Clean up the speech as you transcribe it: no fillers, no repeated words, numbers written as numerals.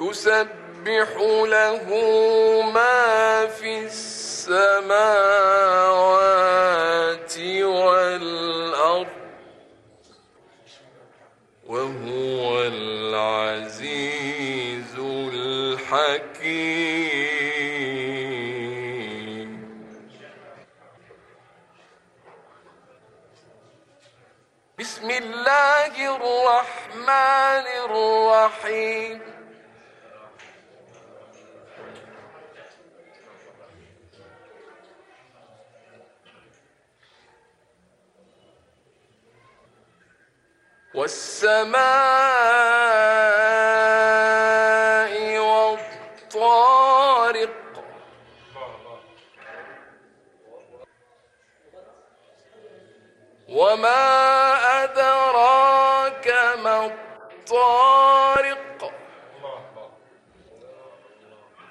يسبح له ما في السماوات والأرض وهو العزيز الحكيم. بسم الله الرحمن الرحيم. والسماء والطارق وما أدراك ما الطارق